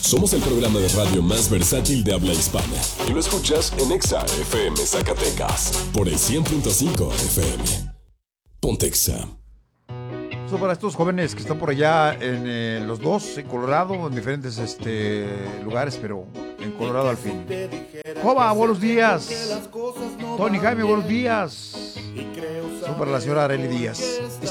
Somos el programa de radio más versátil de habla hispana. Y lo escuchas en Exa FM Zacatecas por el 100.5 FM. Ponte Exa. Eso para estos jóvenes que están por allá en los dos, en Colorado, en diferentes lugares, pero en Colorado al fin. Joba, buenos días. Tony Jaime, buenos días. Eso para la señora Arely Díaz.